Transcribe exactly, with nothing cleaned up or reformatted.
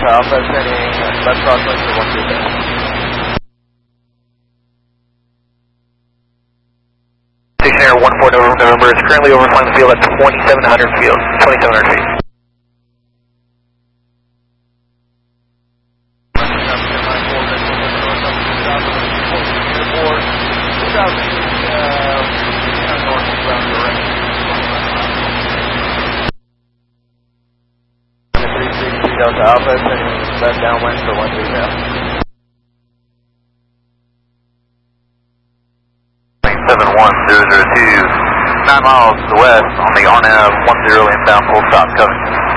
Delta Alpha, sending left crosswind for one two zero. Station Air one four November is currently overflying the field at twenty-seven hundred feet. twenty-seven hundred feet. Delta Alpha, sending left downwind for one two zero. seven one zero zero two, nine miles to the west on the R N A V one zero inbound full stop, coming.